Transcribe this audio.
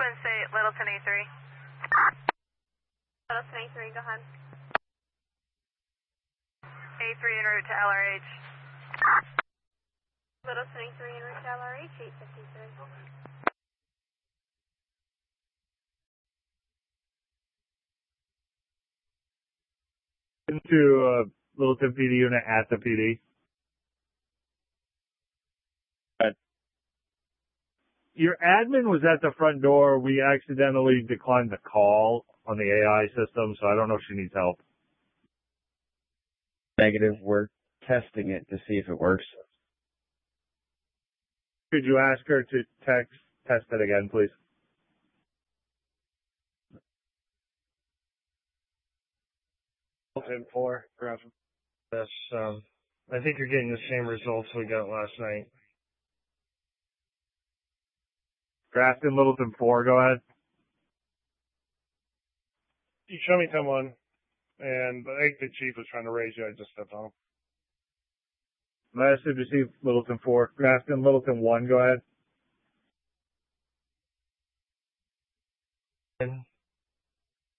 Penn State, Littleton A3. Littleton A3, go ahead. A3 en route to LRH. Littleton A3 en route to LRH, 853. Into Littleton PD unit at the PD. Your admin was at the front door. We accidentally declined the call on the AI system, so I don't know if she needs help. Negative. We're testing it to see if it works. Could you ask her to test it again, please? Littleton 4, Grafton. Yes, I think you're getting the same results we got last night. Grafton, Littleton 4, go ahead. You show me 10-1, and I think the chief was trying to raise you. I just stepped on him. Last received Littleton 4. Grafton, Littleton 1, go ahead.